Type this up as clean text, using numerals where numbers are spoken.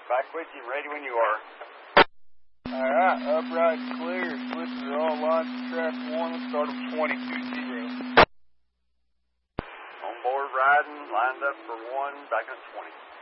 Back with you, ready when you are. Alright, upright and clear. Switches are all lined to track 1. Let's start at 20-20. On board riding, lined up for 1, back at 20.